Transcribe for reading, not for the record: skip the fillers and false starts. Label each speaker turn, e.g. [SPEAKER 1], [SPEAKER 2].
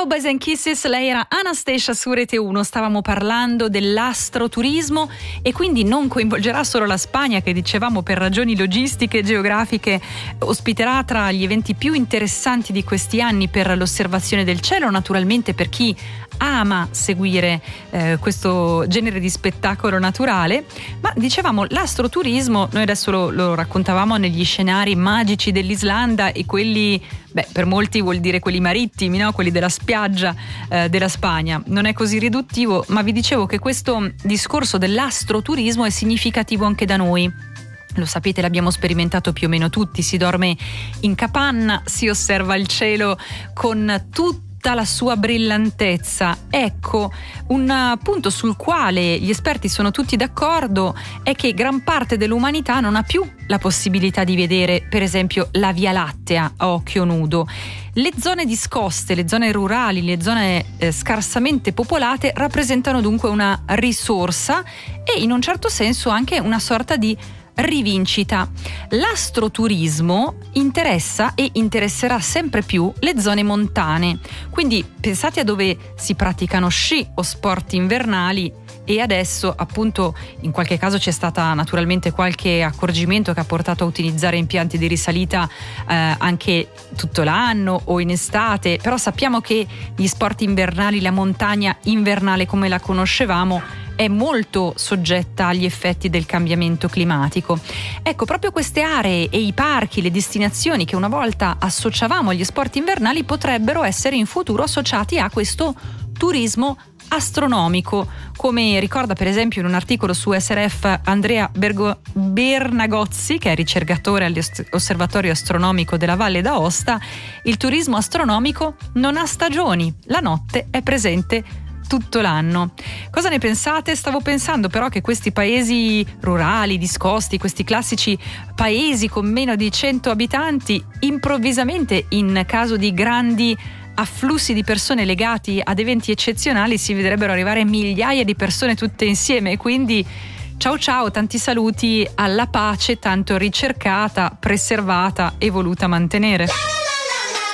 [SPEAKER 1] Ciao Boys and Kisses, lei era Anastasia su Rete 1, stavamo parlando dell'astroturismo e quindi non coinvolgerà solo la Spagna, che dicevamo per ragioni logistiche e geografiche ospiterà tra gli eventi più interessanti di questi anni per l'osservazione del cielo, naturalmente per chi ama seguire questo genere di spettacolo naturale, ma dicevamo l'astroturismo, noi adesso lo raccontavamo negli scenari magici dell'Islanda e quelli, per molti vuol dire quelli marittimi, no? Quelli della spiaggia della Spagna. Non è così riduttivo, ma vi dicevo che questo discorso dell'astroturismo è significativo anche da noi. Lo sapete, l'abbiamo sperimentato più o meno tutti, si dorme in capanna, si osserva il cielo con tutta la sua brillantezza. Ecco, un punto sul quale gli esperti sono tutti d'accordo è che gran parte dell'umanità non ha più la possibilità di vedere, per esempio, la Via Lattea a occhio nudo. Le zone discoste, le zone rurali, le zone scarsamente popolate rappresentano dunque una risorsa e in un certo senso anche una sorta di rivincita. L'astroturismo interessa e interesserà sempre più le zone montane, quindi pensate a dove si praticano sci o sport invernali. E adesso appunto in qualche caso c'è stata naturalmente qualche accorgimento che ha portato a utilizzare impianti di risalita anche tutto l'anno o in estate, però sappiamo che gli sport invernali, la montagna invernale come la conoscevamo, è molto soggetta agli effetti del cambiamento climatico. Ecco, proprio queste aree e i parchi, le destinazioni che una volta associavamo agli sport invernali potrebbero essere in futuro associati a questo turismo astronomico, come ricorda per esempio in un articolo su SRF Andrea Bernagozzi, che è ricercatore all'Osservatorio Astronomico della Valle d'Aosta. Il turismo astronomico non ha stagioni, la notte è presente tutto l'anno. Cosa ne pensate? Stavo pensando però che questi paesi rurali, discosti, questi classici paesi con meno di 100 abitanti, improvvisamente in caso di grandi afflussi di persone legati ad eventi eccezionali si vedrebbero arrivare migliaia di persone tutte insieme, quindi ciao, tanti saluti alla pace tanto ricercata, preservata e voluta mantenere.